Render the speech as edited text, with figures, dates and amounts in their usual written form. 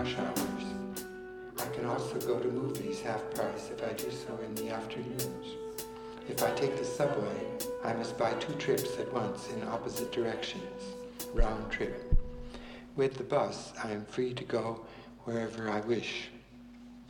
rush hours. I can also go to movies half price if I do so in the afternoons. If I take the subway, I must buy 2 trips at once in opposite directions, round trip. With the bus, I am free to go wherever I wish.